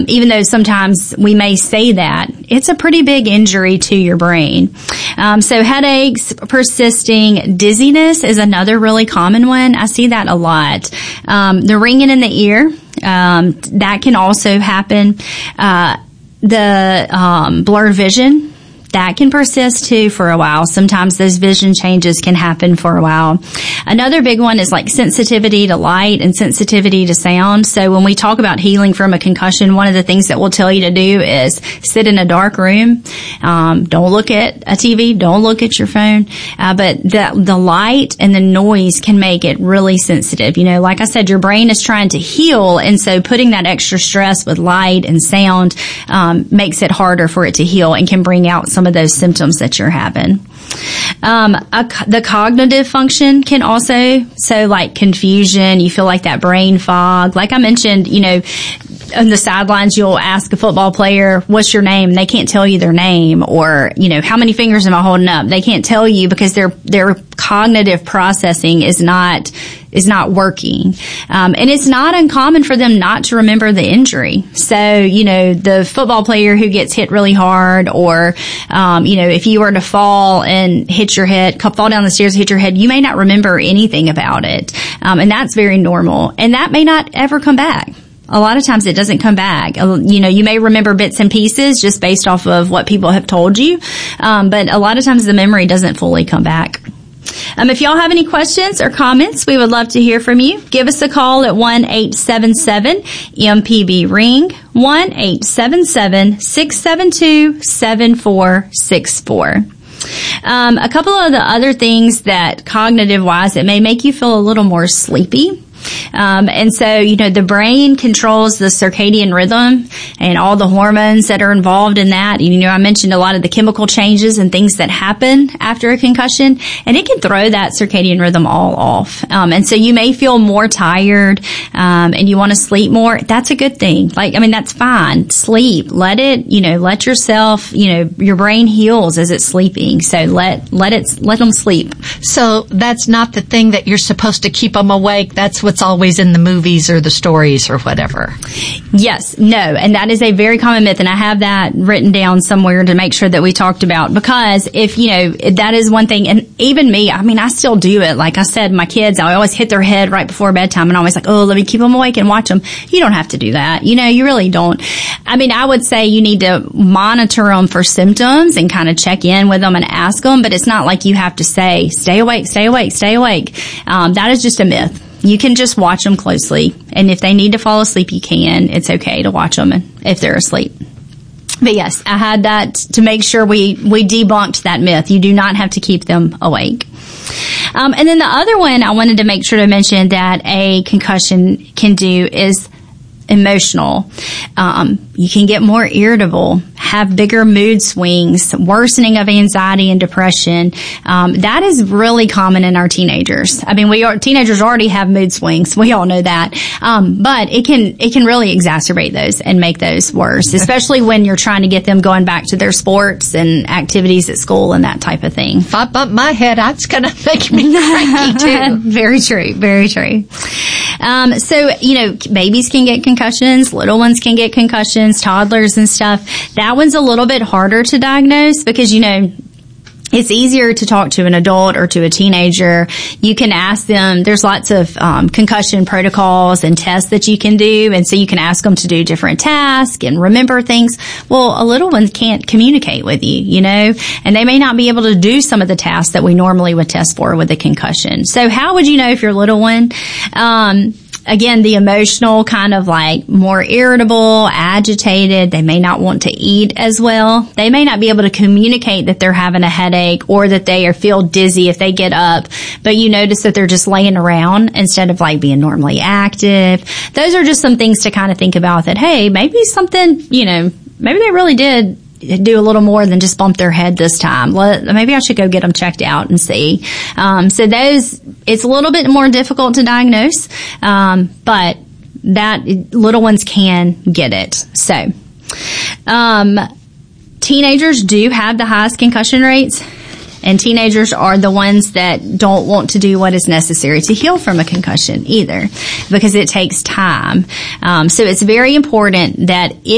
Even though sometimes we may say that, it's a pretty big injury to your brain. So headaches, persisting, dizziness is another really common one. I see that a lot. The ringing in the ear, that can also happen. The blurred vision, that can persist too for a while. Sometimes those vision changes can happen for a while. Another big one is like sensitivity to light and sensitivity to sound. So when we talk about healing from a concussion, one of the things that we'll tell you to do is sit in a dark room. Don't look at a TV. Don't look at your phone. But the light and the noise can make it really sensitive. You know, like I said, your brain is trying to heal. And so putting that extra stress with light and sound, makes it harder for it to heal and can bring out some of those symptoms that you're having. The cognitive function can also, so like confusion, you feel like that brain fog. Like I mentioned, you know, on the sidelines, you'll ask a football player, what's your name? They can't tell you their name. Or, you know, how many fingers am I holding up? They can't tell you because their cognitive processing is not working. And it's not uncommon for them not to remember the injury. So, you know, the football player who gets hit really hard, or, you know, if you were to fall and hit your head, fall down the stairs, hit your head, you may not remember anything about it. And that's very normal. And that may not ever come back. A lot of times it doesn't come back. You know, you may remember bits and pieces just based off of what people have told you. But a lot of times the memory doesn't fully come back. If y'all have any questions or comments, we would love to hear from you. Give us a call at 1-877-MPB-RING, 1-877-672-7464. A couple of the other things that cognitive-wise, it may make you feel a little more sleepy. And so, you know, the brain controls the circadian rhythm and all the hormones that are involved in that. You know, I mentioned a lot of the chemical changes and things that happen after a concussion, and it can throw that circadian rhythm all off. And so you may feel more tired, and you want to sleep more. That's a good thing. Like, I mean, that's fine. Sleep. Let yourself, you know, your brain heals as it's sleeping. So let them sleep. So that's not the thing that you're supposed to keep them awake. That's what's always in the movies or the stories or whatever. Yes, no, and that is a very common myth, and I have that written down somewhere to make sure that we talked about, because if, you know, that is one thing, and even me, I mean, I still do it. Like I said, my kids, I always hit their head right before bedtime, and I'm always like, oh, let me keep them awake and watch them. You don't have to do that. You know, you really don't. I mean, I would say you need to monitor them for symptoms and kind of check in with them and ask them, but it's not like you have to say, stay awake, stay awake, stay awake. That is just a myth. You can just watch them closely, and if they need to fall asleep, you can. It's okay to watch them if they're asleep. But yes, I had that to make sure we debunked that myth. You do not have to keep them awake. And then the other one I wanted to make sure to mention that a concussion can do is emotional. You can get more irritable, have bigger mood swings, worsening of anxiety and depression. That is really common in our teenagers. I mean, teenagers already have mood swings. We all know that. But it can really exacerbate those and make those worse, especially when you're trying to get them going back to their sports and activities at school and that type of thing. If I bump my head, that's going to make me cranky too. Very true. Very true. So, you know, babies can get concussions, little ones can get concussions, toddlers and stuff. That one's a little bit harder to diagnose because, you know, it's easier to talk to an adult or to a teenager. You can ask them, there's lots of concussion protocols and tests that you can do, and so you can ask them to do different tasks and remember things. Well, a little one can't communicate with you, you know, and they may not be able to do some of the tasks that we normally would test for with a concussion. So how would you know if your little one? Again, the emotional, kind of like more irritable, agitated. They may not want to eat as well. They may not be able to communicate that they're having a headache or that they feel dizzy if they get up, but you notice that they're just laying around instead of like being normally active. Those are just some things to kind of think about that, hey, maybe something, you know, maybe they really did do a little more than just bump their head this time. Maybe I should go get them checked out and see. So those, it's a little bit more difficult to diagnose, but that little ones can get it. So, teenagers do have the highest concussion rates. And teenagers are the ones that don't want to do what is necessary to heal from a concussion either, because it takes time. So it's very important that if